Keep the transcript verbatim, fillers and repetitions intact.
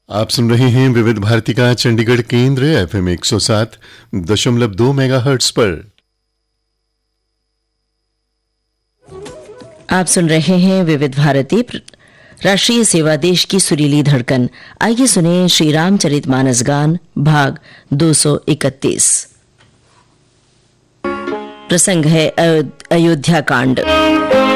आप सुन रहे हैं विविध भारती का चंडीगढ़ केंद्र एफएम एक सौ सात दशमलव दो मेगाहर्ट्ज पर। आप सुन रहे हैं विविध भारती राष्ट्रीय सेवा देश की सुरीली धड़कन। आइए सुने श्री रामचरितमानस गान भाग दो सौ इकतीस। प्रसंग है अयोध्या कांड।